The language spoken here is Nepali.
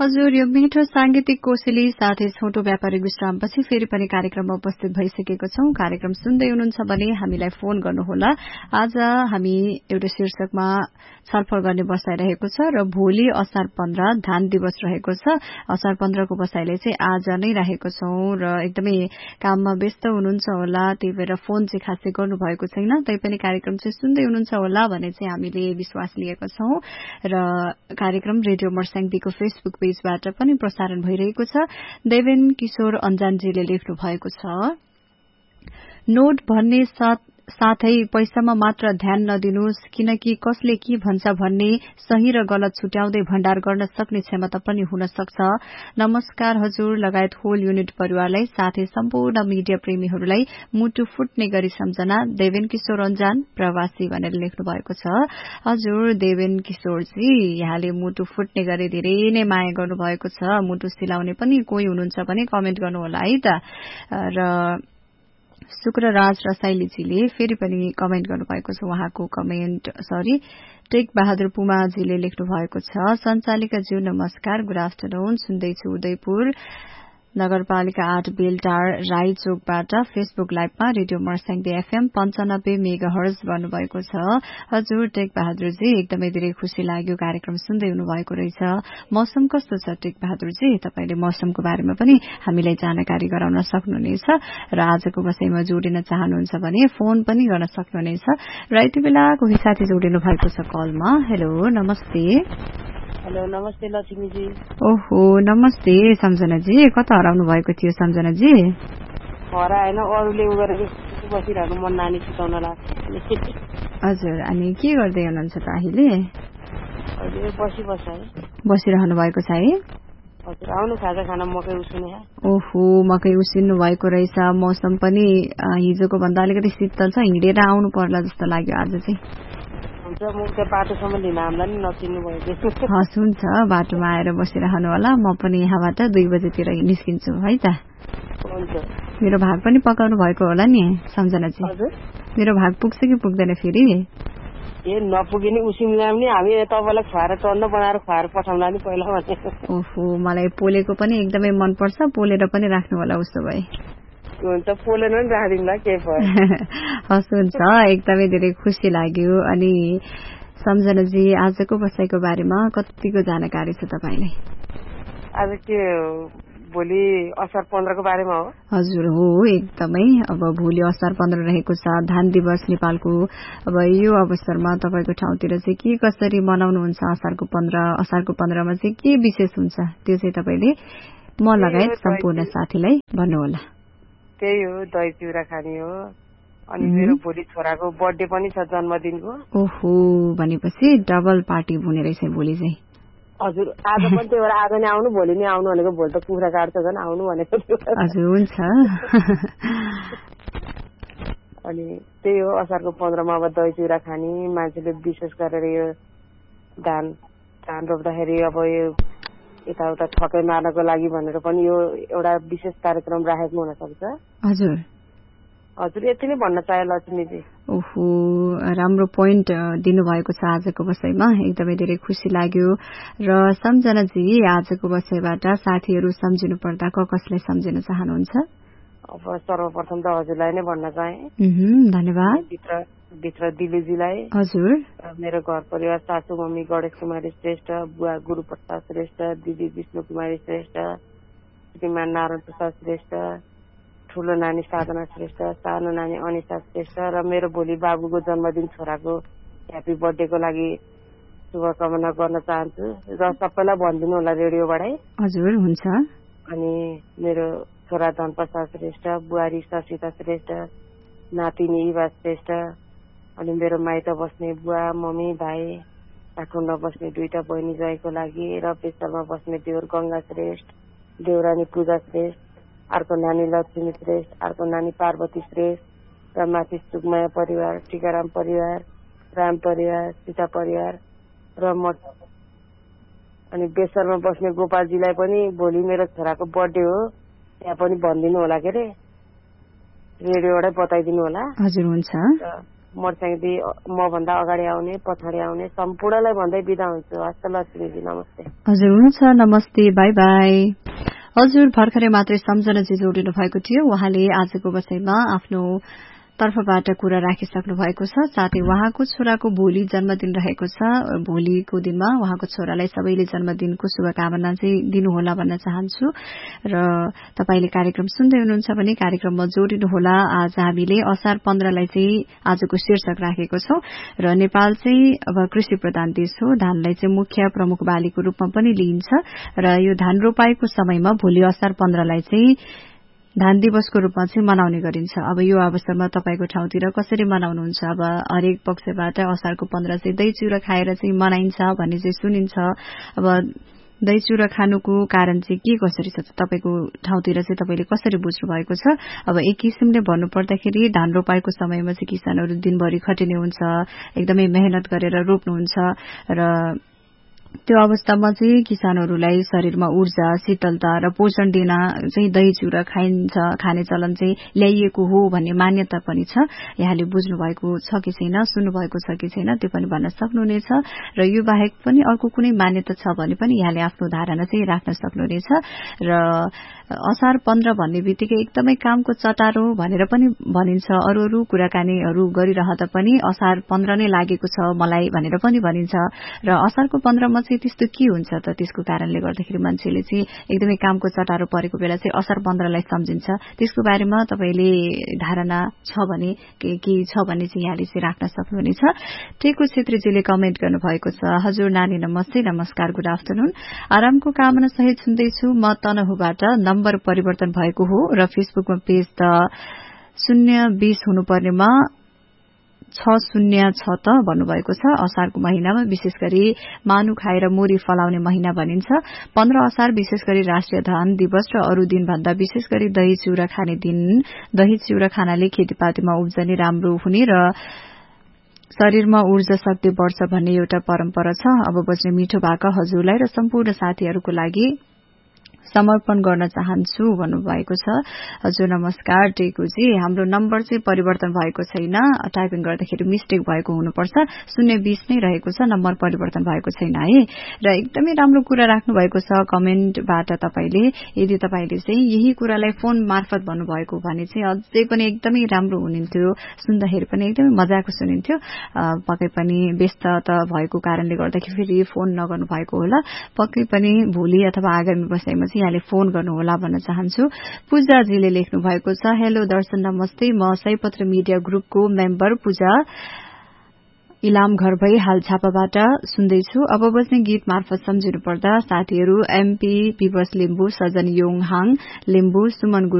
हजुर, यो मिठो सांगीतिक कोसेली साथै छोटो व्यापारिक विश्रामपछि फेरि पनि कार्यक्रममा उपस्थित भइसकेको छौं। कार्यक्रम सुन्दै हुनुहुन्छ भने हामीलाई फोन गर्नुहोला। आज हामी एउटा शीर्षकमा छलफल गर्ने बसाइरहेको छ र भोलि असार 15 धान दिवस रहेको छ। असार 15 को बसाइले चाहिँ आज नै रहेको छौं र एकदमै काममा व्यस्त हुनुहुन्छ होला, त्यही भएर फोन चाहिँ खासै गर्नुभएको छैन। तैपनि कार्यक्रम चाहिँ सुन्दै हुनुहुन्छ होला भन्ने चाहिँ हामीले विश्वास लिएका छौं र कार्यक्रम रेडियो मर्स्याङदीको फेसबुक पेजबाट पनि प्रसारण भइरहेको छ। देवेन किशोर अन्जानजीले लेख्नु भएको छ, नोट भन्ने साथै पैसामा मात्र ध्यान नदिनुहोस्, किनकि कसले के भन्छ भन्ने सही र गलत छुट्याउँदै भण्डार गर्न सक्ने क्षमता पनि हुन सक्छ। नमस्कार हजुर लगायत होल युनिट परिवारलाई साथै सम्पूर्ण मिडिया प्रेमीहरूलाई मुटु फुट्ने गरी सम्झना, देवेन किशोर अन्जान प्रवासी भनेर लेख्नु भएको छ। हजुर देवेन किशोरजी, यहाँले मुटु फुट्ने गरी धेरै नै माया गर्नुभएको छ। मुटु सिलाउने पनि कोही हुनुहुन्छ भने कमेन्ट गर्नुहोला है त। र शुक्रराज रसाइलीजीले फेरि पनि कमेन्ट गर्नुभएको छ। उहाँको कमेन्ट टेक बहादुर पुमाजीले लेख्नु भएको छ, सञ्चालिकाज्यू नमस्कार, गुड आफ्टरनुन, सुन्दैछु उदयपुर नगरपालिका 8 बेलटार राई चोकबाट Facebook लाइभमा radio Marsyangdi FM 95 megahertz भन्नुभएको छ। हजुर टेक बहादुरजी, एकदमै धेरै खुशी लाग्यो, कार्यक्रम सुन्दै हुनुभएको रहेछ। मौसम कस्तो छ टेक बहादुरजी? तपाईले मौसमको बारेमा पनि हामीलाई जानकारी गराउन सक्नुहुनेछ र आजको बसाइमा जोडिन चाहनुहुन्छ भने फोन पनि गर्न सक्नुहुनेछ र यति बेला कोही साथी जोडिनु भएको छ कलमा। हेलो नमस्ते। हेलो नमस्ते लक्ष्मीजी। ओहो नमस्ते सम्झनाजी, कता हराउनु भएको थियो सम्झनाजी? हराएन, अरूले उ गरेर बसिरहनु मन नानी सुताउन लाग्छ। हजुर, अनि के गर्दै हुनुहुन्छ त अहिले? अहिले बसिरहनु भएको छ है? हजुर, आउनु खाजा खाना मकै उसिने। ओहो, मकै उसिन्नु भएको रहेछ। मौसम पनि हिजोको भन्दा अलिकति शीतल छ, हिँडेर आउनु पर्ला जस्तो लाग्यो आज चाहिँ। बाटोसम्म लिन हामीलाई नि नचिन्नु भयो। हस् हुन्छ, बाटोमा आएर बसिरहनु होला। म पनि यहाँबाट 2 बजेतिर निस्किन्छु है त। हुन्छ। मेरो भाग पनि पकाउनु भएको होला नि सम्झनाजी? मेरो भाग पुग्छ कि पुग्दैन फेरि? ए नपुगे नि उसिन्दा पनि हामी तपाईँलाई खुवाएर टन्न बनाएर खुवाएर पठाउँला नि पहिला भने। ओहो, मलाई पोलेको पनि एकदमै मनपर्छ, पोलेर पनि राख्नु होला उसो भए। हुन्छ, पोलेर पनि राखिदिउँला, केही भयो। हस् हुन्छ, एकदमै धेरै खुसी लाग्यो। अनि सम्झनाजी, आजको बसाइको बारेमा कतिको जानकारी छ तपाईँलाई? आज के भोलि असार 15 को बारेमा हो? हजुर हो, एकदमै। अब भोलि असार 15 रहेको छ, धान दिवस नेपालको। अब यो अवसरमा तपाईँको ठाउँतिर चाहिँ के कसरी मनाउनुहुन्छ? असारको 15 मा चाहिँ के विशेष हुन्छ त्यो चाहिँ तपाईँले म लगायत सम्पूर्ण साथीलाई भन्नुहोला। त्यही हो, दही चिउरा खाने हो। अनि मेरो भोलि छोराको बर्थडे पनि छ, जन्मदिनको। ओहो, भनेपछि डबल पार्टी हुने रहेछ भोलि चाहिँ। हजुर, आज पनि त्यही भएर आज नै आउनु, भोलि नै आउनु भनेको, भोलि त कुखुरा काट्छ झन् आउनु भनेको। हजुर हुन्छ। अनि त्यही हो, असारको 15 मा अब दही चिउरा खाने, मान्छेले विशेष गरेर यो धान रोप्दाखेरि अब यो यताउता ठकै मार्नको लागि भनेर पनि यो एउटा विशेष कार्यक्रम राखेको हुन सक्छ। हजुर हजुर, यति नै भन्न चाहे लक्ष्मीजी। ओहो, राम्रो पोइन्ट दिनुभएको छ आजको बसाइमा, एकदमै धेरै खुसी लाग्यो। र सम्झनाजी, आजको बसाइबाट साथीहरू सम्झिनु पर्दा कसलाई सम्झिन चाहनुहुन्छ? अब सर्वप्रथम त हजुरलाई नै भन्न चाहे। धन्यवाद। भित्र दिलुजीलाई, हजुर, मेरो घर परिवार, सासू मम्मी गणेश कुमारी श्रेष्ठ, बुवा गुरु प्रसाद श्रेष्ठ, दिदी विष्णु कुमारी श्रेष्ठ, श्रीमान नारायण प्रसाद श्रेष्ठ, ठुलो नानी साधना श्रेष्ठ, सानो नानी अनिसा श्रेष्ठ र मेरो भोलि बाबुको जन्मदिन छोराको ह्यापी बर्थडेको लागि शुभकामना गर्न चाहन्छु र सबैलाई भनिदिनु होला रेडियोबाटै। हजुर हुन्छ। अनि मेरो छोरा धनप्रसाद श्रेष्ठ, बुहारी ससिता श्रेष्ठ, नातिनी इवा श्रेष्ठ, अनि मेरो माइत बस्ने बुवा मम्मी भाइ, काठमाडौँ बस्ने 2टा बहिनी जयको लागि र पेसरमा बस्ने देवर गंगा श्रेष्ठ, देवरानी पूजा श्रेष्ठ, अर्को नानी लक्ष्मी श्रेष्ठ, अर्को नानी पार्वती श्रेष्ठ र माथि सुकमाया परिवार, टीकाराम परिवार, राम परिवार, सीता परिवार र म। अनि बेसरमा बस्ने गोपालजीलाई पनि भोलि मेरो छोराको बर्थडे हो, त्यहाँ पनि भनिदिनु होला, के अरे रेडियोबाटै बताइदिनु होला। हजुर हुन्छ। मोटरसाइकल मभन्दा अगाडि आउने पछाडि आउने सम्पूर्णलाई भन्दै बिदा हुन्छु। हस्त लक्ष्मीजी, नमस्ते। हजुर हुन्छ, नमस्ते, बाई बाई। हजुर भर्खरै मात्रै सम्झनाजी जोडिनु भएको थियो। उहाँले आजको बसाइमा आफ्नो तर्फबाट कुरा राखिसक्नु भएको छ। साथै उहाँको छोराको भोलि जन्मदिन रहेको छ। भोलिको दिनमा उहाँको छोरालाई सबैले जन्मदिनको शुभकामना चाहिँ दिनुहोला भन्न चाहन्छु। र तपाईले कार्यक्रम सुन्दै हुनुहुन्छ भने कार्यक्रममा जोडिनुहोला। आज हामीले असार 15लाई चाहिँ आजको शीर्षक राखेको छौं र नेपाल चाहिँ अब कृषि प्रधान देश हो। धानलाई चाहिँ मुख्य प्रमुख बालीको रूपमा पनि लिइन्छ र यो धान रोपाईको समयमा भोलि असार 15लाई चाहिँ धान दिवसको रूपमा चाहिँ मनाउने गरिन्छ। अब यो अवसरमा तपाईको ठाउँतिर कसरी मनाउनुहुन्छ? अब हरेक पक्षबाट असारको 15 चाहिँ दही चिउरा खाएर चाहिँ मनाइन्छ भन्ने चाहिँ सुनिन्छ। अब दही चिउरा खानुको कारण चाहिँ के कसरी छ तपाईको ठाउँतिर चाहिँ तपाईले कसरी बुझ्नु भएको छ? अब एक किसिमले भन्नुपर्दाखेरि धान रोपाईको समयमा चाहिँ किसानहरू दिनभरि खटिने हुन्छ, एकदमै मेहनत गरेर रोप्नुहुन्छ र त्यो अवस्थामा चाहिँ किसानहरूलाई शरीरमा ऊर्जा, शीतलता र पोषण दिन चाहिँ दही चिउरा खाने चलन चाहिँ ल्याइएको हो भन्ने मान्यता पनि छ। यहाँले बुझ्नु भएको छ कि छैन, सुन्नु भएको छ कि छैन त्यो पनि भन्न सक्नुहुनेछ। र यो बाहेक पनि अर्को कुनै मान्यता छ भने पनि यहाँले आफ्नो धारणा चाहिँ राख्न सक्नुहुनेछ। र असार 15 भन्ने बित्तिकै एकदमै कामको चटारो भनेर पनि भनिन्छ। अरू कुराकानीहरू गरिरहँदा पनि असार 15 नै लागेको छ मलाई भनेर पनि भनिन्छ। र असारको 15 चाहिँ त्यस्तो के हुन्छ त? त्यसको कारणले गर्दाखेरि मान्छेले चाहिँ एकदमै कामको चटारो परेको बेला चाहिँ असार 15लाई सम्झिन्छ। त्यसको बारेमा तपाईले धारणा छ भने के छ भने चाहिँ यहाँले चाहिँ राख्न सक्नुहुनेछ। टेको छेत्रीजीले कमेन्ट गर्नुभएको छ। हजुर नानी नमस्ते, नमस्कार, गुड आफ्टरनुन। आरामको कामना सहित सुन्दैछु। म तनहुबाट नम्बर परिवर्तन भएको हो र फेसबुकमा पेज त 020 हुनुपर्नेमा 606 त भन्नुभएको छ। असारको महिनामा विशेष गरी मानु खाएर मोरी फलाउने महिना भनिन्छ। 15 असार विशेष गरी राष्ट्रिय धान दिवस र अरू दिन भन्दा विशेष गरी दही चिउरा खाने दिन। दही चिउरा खानाले खेतीपातीमा उब्जनी राम्रो हुने र शरीरमा ऊर्जा शक्ति बढ्छ भन्ने एउटा परम्परा छ। अब बज्ने मिठो भाका हजुरलाई र सम्पूर्ण साथीहरूको लागि समर्पण गर्न चाहन्छु भन्नुभएको छ। हजुर नमस्कार टेकुजी, हाम्रो नम्बर चाहिँ परिवर्तन भएको छैन। टाइपिङ गर्दाखेरि मिस्टेक भएको हुनुपर्छ। 020 नै रहेको छ, नम्बर परिवर्तन भएको छैन है। र एकदमै राम्रो कुरा राख्नु भएको छ कमेन्टबाट तपाईले। यदि तपाईले चाहिँ यही कुरालाई फोन मार्फत भन्नुभएको भने चाहिँ अझै पनि एकदमै राम्रो हुन्थ्यो, सुन्दाखेरि पनि एकदमै मजाको सुनिन्थ्यो। पक्कै पनि व्यस्त त भएको कारणले गर्दाखेरि फेरि फोन नगर्नु भएको होला। पक्कै पनि भोलि अथवा आगामी बसाइमा चाहिँ यहाँले फोन गर्नुहोला भन्न चाहन्छु। पूजाजीले लेख्नु भएको छ। हेलो दर्शन नमस्ते, म सयपत्र मिडिया ग्रुपको मेम्बर पूजा इलाम घर भई हाल छापाबाट सुन्दैछु। अब बज्ने गीत मार्फत सम्झिनु पर्दा साथीहरू एमपी विवश लिम्बू, सजन योङ हाङ लिम्बू, सुमन